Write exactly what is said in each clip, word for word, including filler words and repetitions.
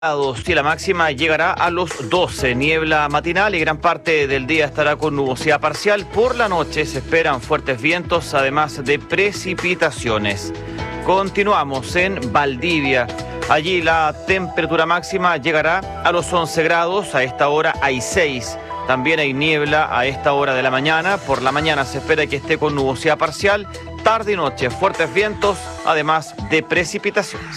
Y la máxima llegará a los doce. Niebla matinal y gran parte del día estará con nubosidad parcial. Por la noche se esperan fuertes vientos, además de precipitaciones. Continuamos en Valdivia. Allí la temperatura máxima llegará a los once grados. A esta hora hay seis. También hay niebla a esta hora de la mañana. Por la mañana se espera que esté con nubosidad parcial. Tarde y noche fuertes vientos, además de precipitaciones.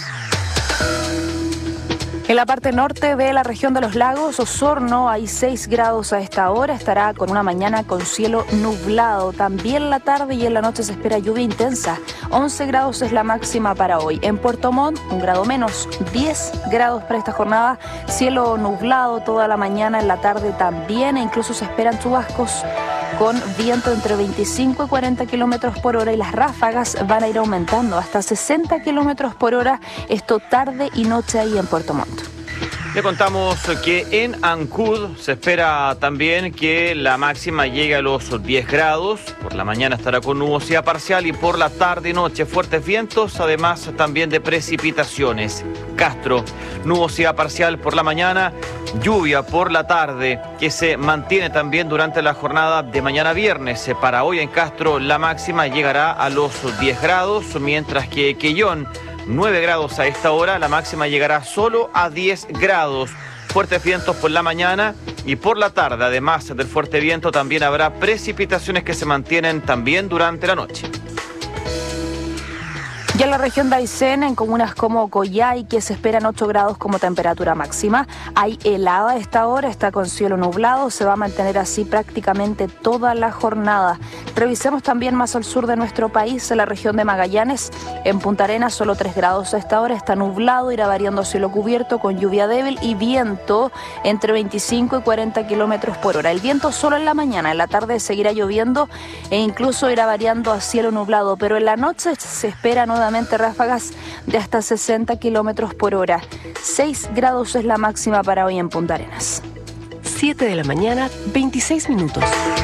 En la parte norte de la región de los lagos, Osorno, hay seis grados a esta hora. Estará con una mañana con cielo nublado. También la tarde y en la noche se espera lluvia intensa. once grados es la máxima para hoy. En Puerto Montt, un grado menos, diez grados para esta jornada. Cielo nublado toda la mañana, en la tarde también, e incluso se esperan chubascos con viento entre veinticinco y cuarenta kilómetros por hora, y las ráfagas van a ir aumentando hasta sesenta kilómetros por hora, esto tarde y noche ahí en Puerto Montt. Le contamos que en Ancud se espera también que la máxima llegue a los diez grados. Por la mañana estará con nubosidad parcial y por la tarde y noche fuertes vientos, además también de precipitaciones. Castro, nubosidad parcial por la mañana, lluvia por la tarde, que se mantiene también durante la jornada de mañana viernes. Para hoy en Castro la máxima llegará a los diez grados, mientras que Quellón, nueve grados a esta hora, la máxima llegará solo a diez grados. Fuertes vientos por la mañana y por la tarde, además del fuerte viento, también habrá precipitaciones que se mantienen también durante la noche. Ya en la región de Aysén, en comunas como Coyhai, que se esperan ocho grados como temperatura máxima, hay helada a esta hora, está con cielo nublado, se va a mantener así prácticamente toda la jornada. Revisemos también más al sur de nuestro país, en la región de Magallanes, en Punta Arenas solo tres grados a esta hora, está nublado, irá variando cielo cubierto con lluvia débil y viento entre veinticinco y cuarenta kilómetros por hora. El viento solo en la mañana, en la tarde seguirá lloviendo e incluso irá variando a cielo nublado, pero en la noche se espera nuevamente ráfagas de hasta sesenta kilómetros por hora. seis grados es la máxima para hoy en Punta Arenas. siete de la mañana, veintiséis minutos.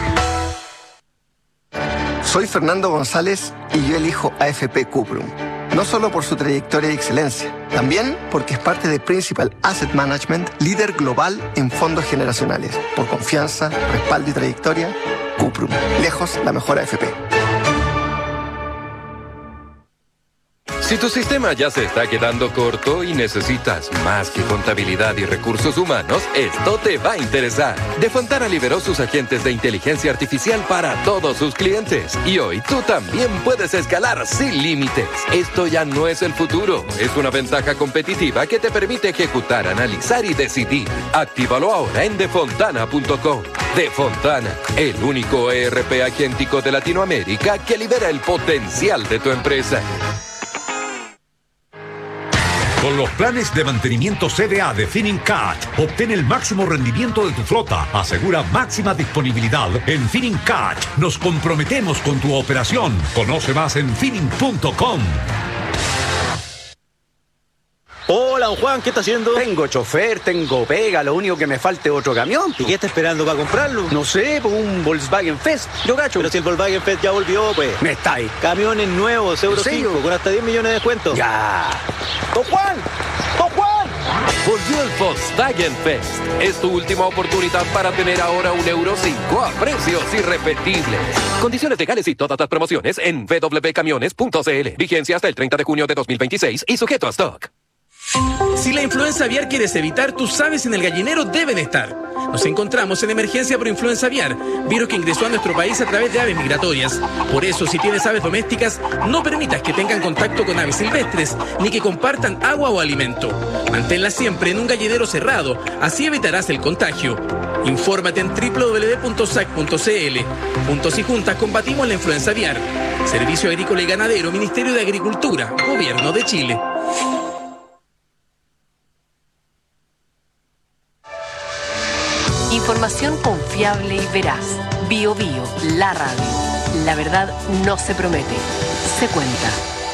Soy Fernando González y yo elijo A F P Cuprum. No solo por su trayectoria y excelencia, también porque es parte de Principal Asset Management, líder global en fondos generacionales. Por confianza, respaldo y trayectoria, Cuprum. Lejos la mejor A F P. Si tu sistema ya se está quedando corto y necesitas más que contabilidad y recursos humanos, esto te va a interesar. Defontana liberó sus agentes de inteligencia artificial para todos sus clientes. Y hoy tú también puedes escalar sin límites. Esto ya no es el futuro. Es una ventaja competitiva que te permite ejecutar, analizar y decidir. Actívalo ahora en defontana punto com. Defontana, el único E R P agéntico de Latinoamérica que libera el potencial de tu empresa. Con los planes de mantenimiento C D A de Finincat, obtén el máximo rendimiento de tu flota. Asegura máxima disponibilidad. En Finincat nos comprometemos con tu operación. Conoce más en finin punto com. Hola, don Juan, ¿qué está haciendo? Tengo chofer, tengo pega, lo único que me falta es otro camión. ¿Y qué está esperando para comprarlo? No sé, por un Volkswagen Fest, yo gacho. Pero si el Volkswagen Fest ya volvió, pues. Me está ahí. Camiones nuevos, Euro cinco, con hasta diez millones de descuento. Ya. ¡Don Juan! ¡Don Juan! Volvió el Volkswagen Fest. Es tu última oportunidad para tener ahora un Euro cinco a precios irrepetibles. Condiciones legales y todas las promociones en w w w punto camiones punto c l. Vigencia hasta el treinta de junio de dos mil veintiséis y sujeto a stock. Si la influenza aviar quieres evitar, tus aves en el gallinero deben estar. Nos encontramos en emergencia por influenza aviar, virus que ingresó a nuestro país a través de aves migratorias. Por eso, si tienes aves domésticas, no permitas que tengan contacto con aves silvestres, ni que compartan agua o alimento. Manténlas siempre en un gallinero cerrado, así evitarás el contagio. Infórmate en w w w punto sac punto c l. Juntos y juntas combatimos la influenza aviar. Servicio Agrícola y Ganadero, Ministerio de Agricultura, Gobierno de Chile. Información confiable y veraz. Bio Bio, la radio. La verdad no se promete, se cuenta.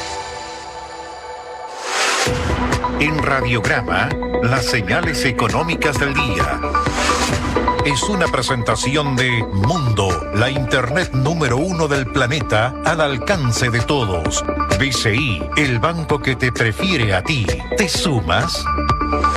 En Radiograma, las señales económicas del día. Es una presentación de Mundo, la internet número uno del planeta al alcance de todos. B C I, el banco que te prefiere a ti. ¿Te sumas?